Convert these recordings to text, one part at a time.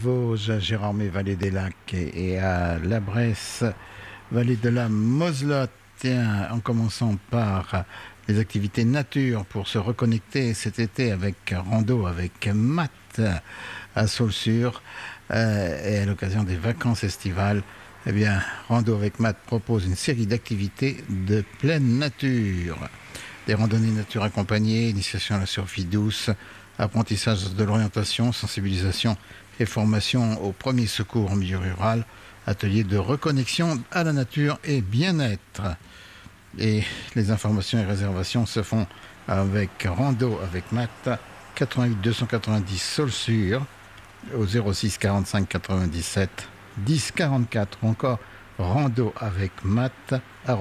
Vosges, à Gérardmer, vallée des Lacs et à La Bresse, vallée de la Moselotte. Tiens, en commençant par les activités nature pour se reconnecter cet été avec rando avec Matt à Saulsure et à l'occasion des vacances estivales. Eh bien, Rando avec Matt propose une série d'activités de pleine nature. Des randonnées nature accompagnées, initiation à la survie douce, apprentissage de l'orientation, sensibilisation et formation aux premiers secours en milieu rural, atelier de reconnexion à la nature et bien-être. Et les informations et réservations se font avec Rando avec Matt, 88 290 Saulsure, au 06 45 97 10 44, ou encore rando avec Matt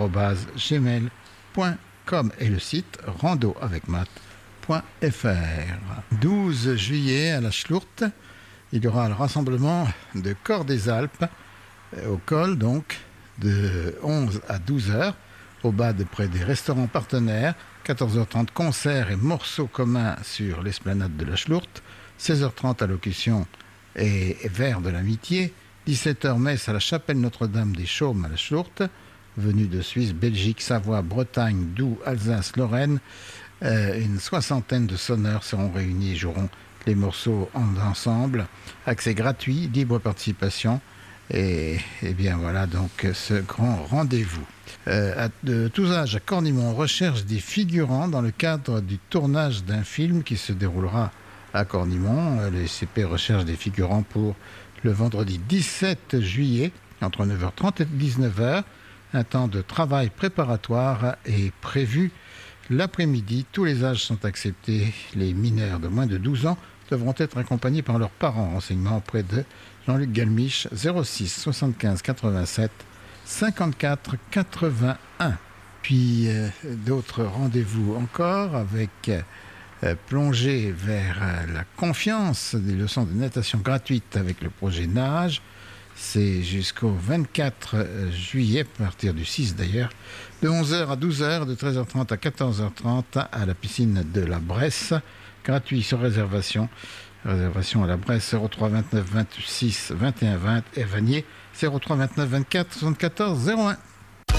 @gmail.com et le site randoavecmatt.fr. 12 juillet à la Schlourte, il y aura le rassemblement de Corps des Alpes au col, donc de 11 à 12 heures, au bas de près des restaurants partenaires. 14h30 concerts et morceaux communs sur l'esplanade de la Schlourte. 16h30 allocution et vers de l'amitié. 17h messe à la chapelle Notre-Dame des Chaumes à la Schlourte. Venus de Suisse, Belgique, Savoie, Bretagne, Doubs, Alsace, Lorraine. Une soixantaine de sonneurs seront réunis et joueront les morceaux ensemble. Accès gratuit, libre participation. Et bien voilà donc ce grand rendez-vous. De tous âges à Cornimont, on recherche des figurants dans le cadre du tournage d'un film qui se déroulera à Cornimont. Les CP recherchent des figurants pour le vendredi 17 juillet entre 9h30 et 19h. Un temps de travail préparatoire est prévu l'après-midi. Tous les âges sont acceptés. Les mineurs de moins de 12 ans devront être accompagnés par leurs parents. Renseignements auprès de Jean-Luc Galmiche, 06 75 87 54 81. Puis d'autres rendez-vous encore avec plongée vers la confiance, des leçons de natation gratuites avec le projet Nage. C'est jusqu'au 24 juillet, à partir du 6 d'ailleurs, de 11h à 12h, de 13h30 à 14h30 à la piscine de la Bresse. Gratuit sur réservation. Réservation à la Bresse 03 29 26 21 20 et Vanier 03 29 24 74 01.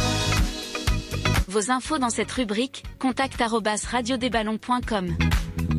Vos infos dans cette rubrique, contact@radiodesballons.com.